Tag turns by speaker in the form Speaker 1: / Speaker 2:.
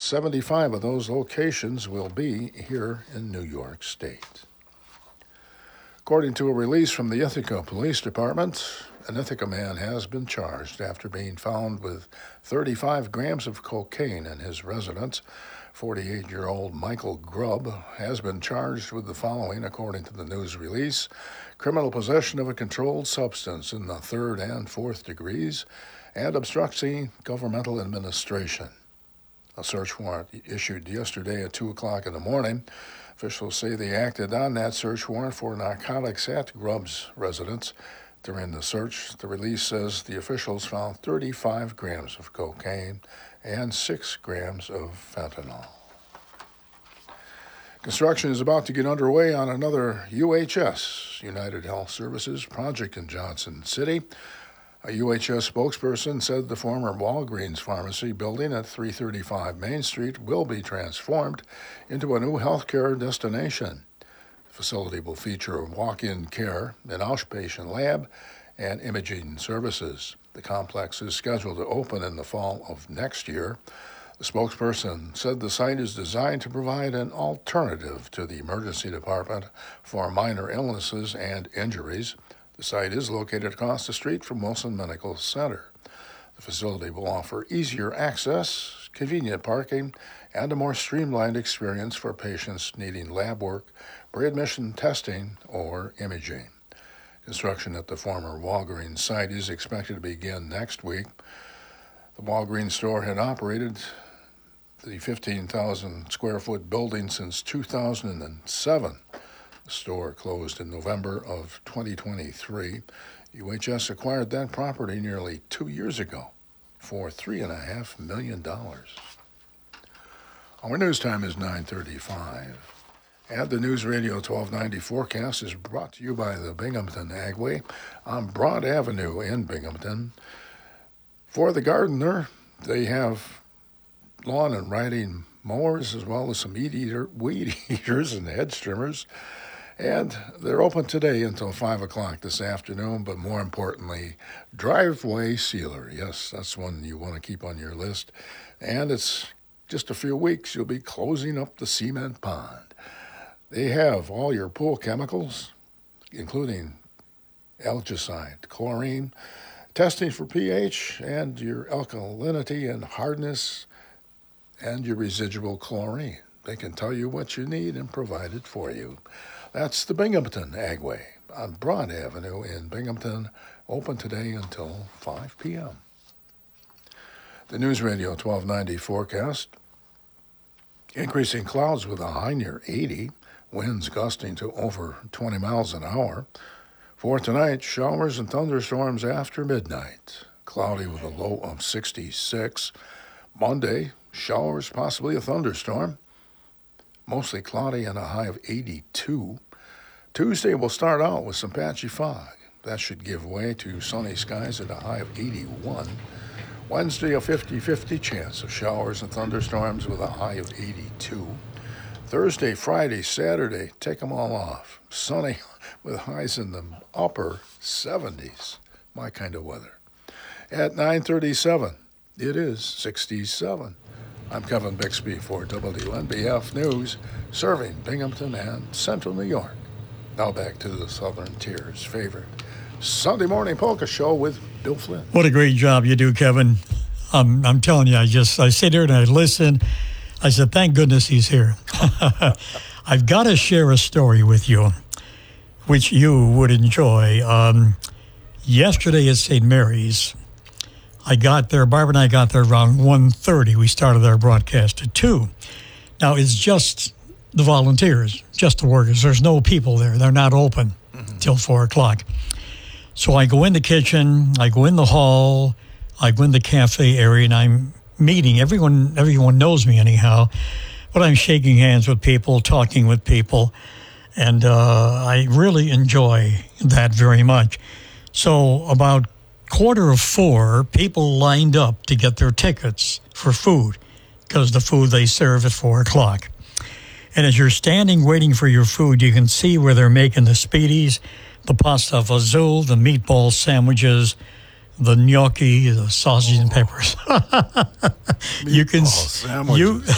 Speaker 1: 75 of those locations will be here in New York State. According to a release from the Ithaca Police Department, an Ithaca man has been charged after being found with 35 grams of cocaine in his residence. 48-year-old Michael Grubb has been charged with the following, according to the news release: criminal possession of a controlled substance in the 3rd and 4th degrees, and obstructing governmental administration. A search warrant issued yesterday at 2 o'clock in the morning. Officials say they acted on that search warrant for narcotics at Grubb's residence. During the search, the release says the officials found 35 grams of cocaine and 6 grams of fentanyl. Construction is about to get underway on another UHS, United Health Services, project in Johnson City. A UHS spokesperson said the former Walgreens pharmacy building at 335 Main Street will be transformed into a new healthcare destination. The facility will feature walk-in care, an outpatient lab, and imaging services. The complex is scheduled to open in the fall of next year. The spokesperson said the site is designed to provide an alternative to the emergency department for minor illnesses and injuries. The site is located across the street from Wilson Medical Center. The facility will offer easier access, convenient parking, and a more streamlined experience for patients needing lab work, pre-admission testing, or imaging. Construction at the former Walgreens site is expected to begin next week. The Walgreens store had operated the 15,000 square foot building since 2007. The store closed in November of 2023. UHS acquired that property nearly 2 years ago for $3.5 million. Our news time is 9:35. And the News Radio 1290 forecast is brought to you by the Binghamton Agway on Broad Avenue in Binghamton. For the gardener, they have lawn and riding mowers as well as some weed eaters and hedge trimmers. And they're open today until 5 o'clock this afternoon, but more importantly, driveway sealer. Yes, that's one you want to keep on your list. And it's just a few weeks, you'll be closing up the cement pond. They have all your pool chemicals, including algicide, chlorine, testing for pH, and your alkalinity and hardness, and your residual chlorine. They can tell you what you need and provide it for you. That's the Binghamton Agway on Broad Avenue in Binghamton, open today until 5 p.m. The News Radio 1290 forecast: increasing clouds with a high near 80, winds gusting to over 20 miles an hour. For tonight, showers and thunderstorms after midnight, cloudy with a low of 66. Monday, showers, possibly a thunderstorm. Mostly cloudy and a high of 82. Tuesday will start out with some patchy fog. That should give way to sunny skies at a high of 81. Wednesday, a 50-50 chance of showers and thunderstorms with a high of 82. Thursday, Friday, Saturday, take them all off. Sunny with highs in the upper 70s. My kind of weather. At 9:37, it is 67. I'm Kevin Bixby for WNBF News, serving Binghamton and Central New York. Now back to the Southern Tier's favorite Sunday morning polka show with Bill Flynn.
Speaker 2: What a great job you do, Kevin. I'm telling you, I sit here and I listen. I said, thank goodness he's here. I've got to share a story with you, which you would enjoy. Yesterday at St. Mary's, I got there, Barbara and I got there around 1:30. We started our broadcast at 2. Now, it's just the volunteers, just the workers. There's no people there. They're not open till 4 o'clock. So I go in the kitchen, I go in the hall, I go in the cafe area, and I'm meeting. Everyone knows me anyhow, but I'm shaking hands with people, talking with people, and I really enjoy that very much. So about 3:45, people lined up to get their tickets for food because the food they serve at 4 o'clock. And as you're standing waiting for your food, you can see where they're making the speedies, the pasta fazool, the meatball sandwiches, the gnocchi, the sausage and peppers.
Speaker 1: You can